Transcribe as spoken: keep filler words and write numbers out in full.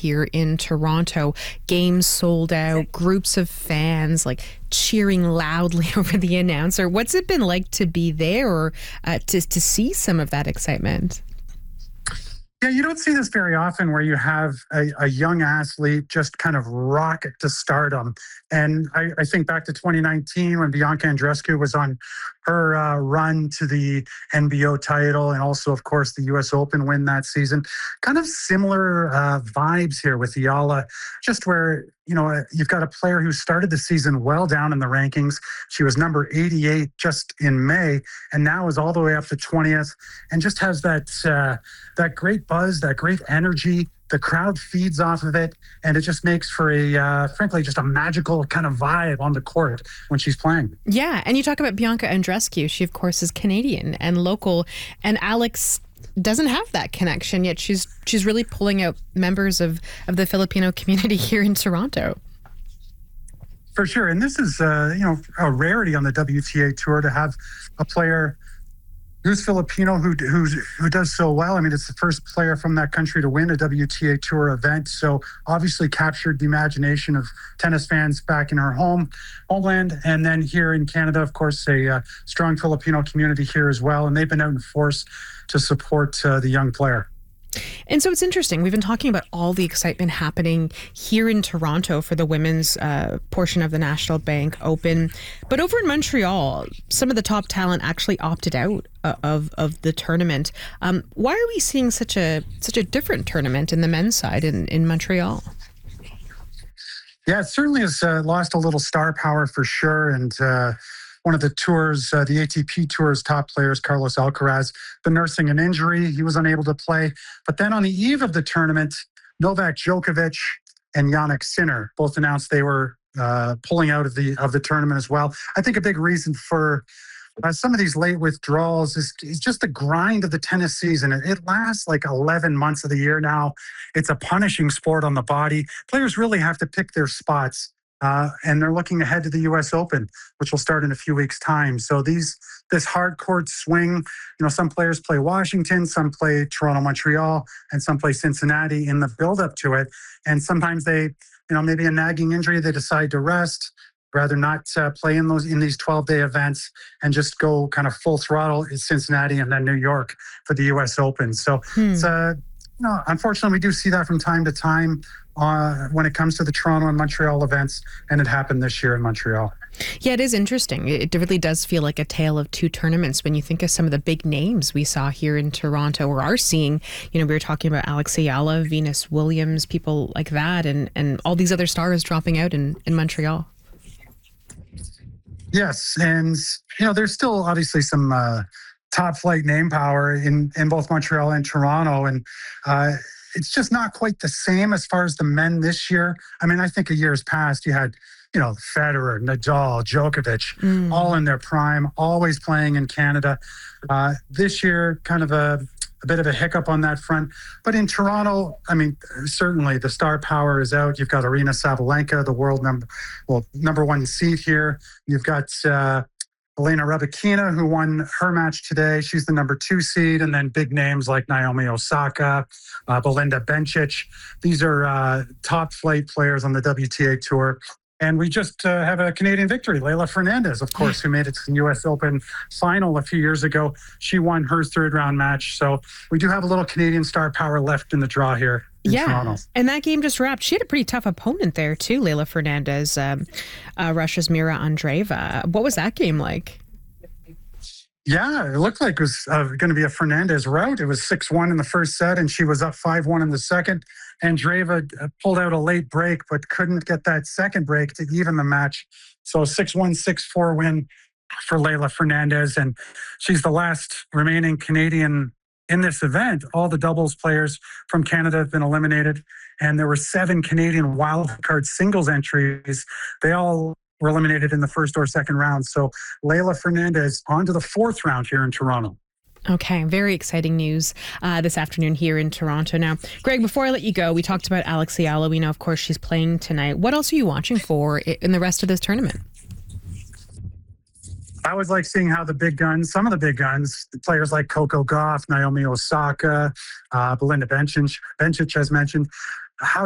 here in Toronto. Games sold out, groups of fans like cheering loudly over the announcer. What's it been like to be there or uh, to, to see some of that excitement? Yeah, you don't see this very often where you have a, a young athlete just kind of rocket to stardom. And I, I think back to twenty nineteen when Bianca Andreescu was on her uh, run to the N B O title and also, of course, the U S Open win that season. Kind of similar uh, vibes here with Ayala, just where, you know, you've got a player who started the season well down in the rankings. She was number eighty-eight just in May and now is all the way up to twentieth and just has that uh, that great buzz, that great energy. The crowd feeds off of it, and it just makes for a, uh, frankly, just a magical kind of vibe on the court when she's playing. Yeah, and you talk about Bianca Andreescu. She, of course, is Canadian and local, and Alex doesn't have that connection, yet she's she's really pulling out members of, of the Filipino community here in Toronto. For sure, and this is, uh, you know, a rarity on the W T A Tour to have a player who's Filipino, who who's, who does so well. I mean, it's the first player from that country to win a W T A Tour event. So obviously captured the imagination of tennis fans back in her home homeland. And then here in Canada, of course, a uh, strong Filipino community here as well. And they've been out in force to support uh, the young player. And so it's interesting. We've been talking about all the excitement happening here in Toronto for the women's uh, portion of the National Bank Open. But over in Montreal, some of the top talent actually opted out uh, of of the tournament. Um, why are we seeing such a such a different tournament in the men's side in, in Montreal? Yeah, it certainly has uh, lost a little star power for sure. And uh, one of the tours, uh, the A T P Tour's top players, Carlos Alcaraz, been nursing an injury. He was unable to play. But then on the eve of the tournament, Novak Djokovic and Jannik Sinner both announced they were uh, pulling out of the of the tournament as well. I think a big reason for uh, some of these late withdrawals is, is just the grind of the tennis season. It, it lasts like eleven months of the year now. It's a punishing sport on the body. Players really have to pick their spots. Uh, and they're looking ahead to the U S Open, which will start in a few weeks' time. So these this hard court swing, you know, some players play Washington, some play Toronto, Montreal, and some play Cincinnati in the build-up to it. And sometimes they, you know, maybe a nagging injury, they decide to rest, rather not uh, play in those in these twelve-day events and just go kind of full throttle in Cincinnati and then New York for the U S Open. So hmm. it's uh, you know, unfortunately, we do see that from time to time. Uh, when it comes to the Toronto and Montreal events, and it happened this year in Montreal. Yeah, it is interesting. It really does feel like a tale of two tournaments when you think of some of the big names we saw here in Toronto or are seeing. You know, we were talking about Alex Ayala, Venus Williams, people like that, and, and all these other stars dropping out in, in Montreal. Yes, and, you know, there's still obviously some uh, top flight name power in, in both Montreal and Toronto, and uh, it's just not quite the same as far as the men this year. I mean, I think of years past, you had, you know, Federer, Nadal, Djokovic, mm. all in their prime, always playing in Canada. Uh, this year, kind of a, a bit of a hiccup on that front. But in Toronto, I mean, certainly the star power is out. You've got Aryna Sabalenka, the world number, well, number one seed here. You've got uh, Elena Rybakina, who won her match today. She's the number two seed. And then big names like Naomi Osaka, uh, Belinda Bencic. These are uh, top flight players on the W T A Tour. And we just uh, have a Canadian victory. Leylah Fernandez, of course, who made it to the U S Open final a few years ago. She won her third round match. So we do have a little Canadian star power left in the draw here in yeah. Toronto. And that game just wrapped. She had a pretty tough opponent there too, Leylah Fernandez, um, uh, Russia's Mira Andreeva. What was that game like? Yeah, it looked like it was uh, going to be a Fernandez rout. It was six one in the first set, and she was up five one in the second. Andreeva pulled out a late break, but couldn't get that second break to even the match. So six one, six four win for Leylah Fernandez, and she's the last remaining Canadian in this event. All the doubles players from Canada have been eliminated, and there were seven Canadian wildcard singles entries. They all were eliminated in the first or second round. So Leylah Fernandez on to the fourth round here in Toronto. Okay, very exciting news uh, this afternoon here in Toronto. Now, Greg, before I let you go, we talked about Alex Ayala. We know, of course, she's playing tonight. What else are you watching for in the rest of this tournament? I always like seeing how the big guns, some of the big guns, players like Coco Gauff, Naomi Osaka, uh, Belinda Bencic, Bencic, as mentioned, how